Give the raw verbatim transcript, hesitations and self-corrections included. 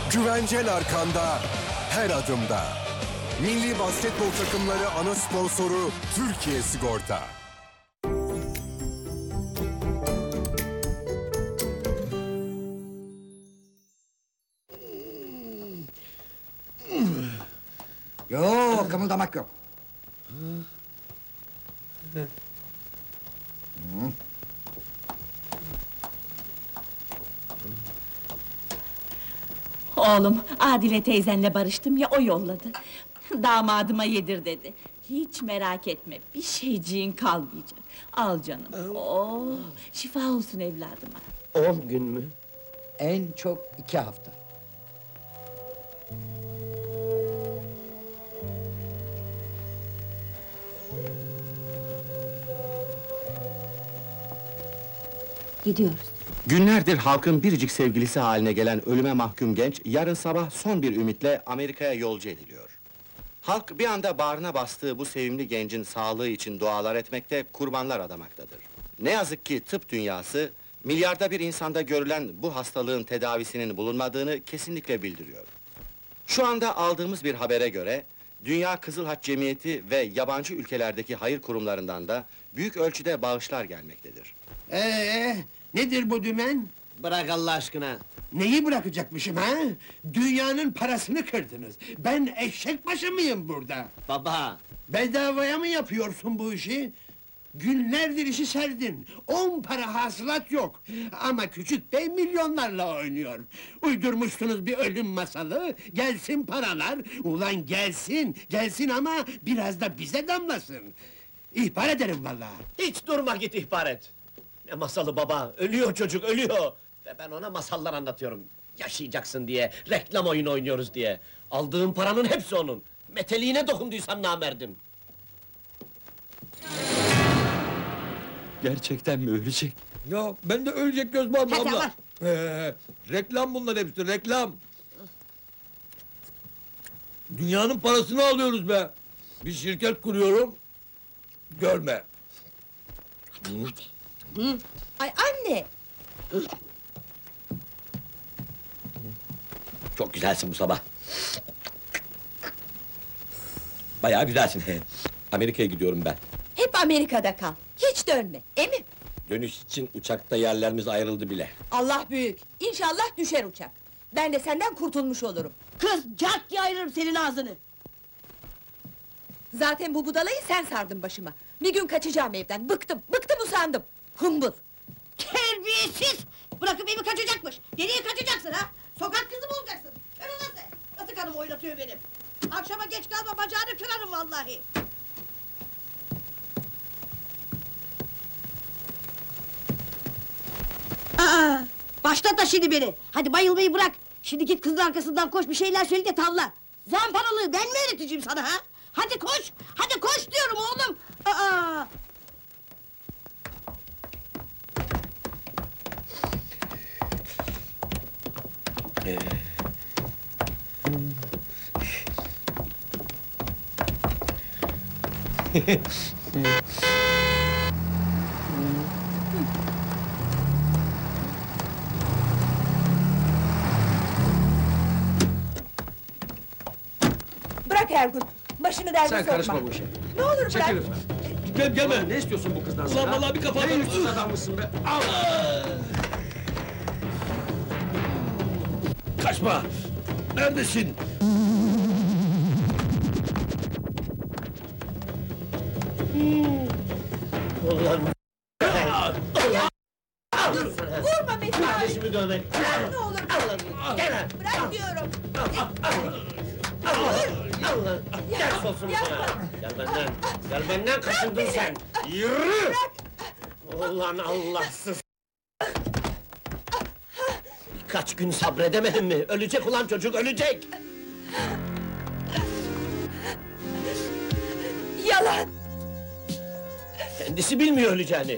Güvencel arkanda, her adımda. Milli basketbol takımları ana sponsoru Türkiye Sigorta. Yok, kımıldamak yok. Oğlum, Adile teyzenle barıştım ya, o yolladı. Damadıma yedir dedi. Hiç merak etme, bir şeyciğin kalmayacak. Al canım. Oh, şifa olsun evladıma. On gün mü? En çok iki hafta. Gidiyoruz. Günlerdir halkın biricik sevgilisi haline gelen ölüme mahkum genç, yarın sabah son bir ümitle Amerika'ya yolcu ediliyor. Halk bir anda bağrına bastığı bu sevimli gencin sağlığı için dualar etmekte, kurbanlar adamaktadır. Ne yazık ki tıp dünyası, milyarda bir insanda görülen bu hastalığın tedavisinin bulunmadığını kesinlikle bildiriyor. Şu anda aldığımız bir habere göre, Dünya Kızıl Haç Cemiyeti ve yabancı ülkelerdeki hayır kurumlarından da büyük ölçüde bağışlar gelmektedir. Ee, nedir bu dümen? Bırak Allah aşkına! Neyi bırakacakmışım ha? Dünyanın parasını kırdınız. Ben eşek başı mıyım burada? Baba! Bedavaya mı yapıyorsun bu işi? Günlerdir işi serdin. On para hasılat yok. Ama küçük bey milyonlarla oynuyor. Uydurmuşsunuz bir ölüm masalı. Gelsin paralar. Ulan gelsin, gelsin ama biraz da bize damlasın. İhbar ederim vallahi. Hiç durma, git ihbar et! Ne masalı baba, ölüyor çocuk, ölüyor! Ve ben ona masallar anlatıyorum. Yaşayacaksın diye, reklam oyunu oynuyoruz diye. Aldığım paranın hepsi onun. Meteliğine dokunduysam namerdim. Gerçekten mi ölecek? Ya ben de ölecek göz bağım Hadi abla. var. Ee, reklam bunlar hepsi, reklam. Dünyanın parasını alıyoruz be. Bir şirket kuruyorum. Görme. Ay anne! Çok güzelsin bu sabah. Bayağı güzelsin. Amerika'ya gidiyorum ben. Hep Amerika'da kal, hiç dönme, emin. Dönüş için uçakta yerlerimiz ayrıldı bile. Allah büyük, İnşallah düşer uçak. Ben de senden kurtulmuş olurum. Kız, cart diye ayırırım senin ağzını! Zaten bu budalayı sen sardın başıma. Bir gün kaçacağım evden, bıktım, bıktım usandım. Hımbıl! Terbiyesiz! Bırakıp evi kaçacakmış! Nereye kaçacaksın ha? Sokak kızı mı olacaksın? Öyle nasıl? Nasıl kanım oynatıyor benim? Akşama geç kalma, bacağını kırarım vallahi! Aa! Başlatma şimdi beni! Hadi bayılmayı bırak! Şimdi git kızın arkasından koş, bir şeyler söyle de tavla! Zamparalığı ben mi öğreteceğim sana ha? Hadi koş! Hadi koş diyorum oğlum! Aa! Bırak Ergun, başını derde Sen sokma. karışma bu işe. Ne olur bırak! Çekil lütfen. Gel gelme. Ne istiyorsun bu kızdan Ulan sen? ha? vallahi bir kafa Ne atarım. yüzsüz adammışsın be! Al! Kaçma! Neredesin? Ulan! Vurma beni! Kardeşimi dövmek! Ne olur! Gel lan! Bırak diyorum! Allah! Ders olsun sana! Gel benden! Gel benden, kaçındın sen! Yürü! Ulan Allahsız! Kaç gün sabredemedin mi? Ölecek ulan çocuk, ölecek! Yalan! Kendisi bilmiyor öleceğini!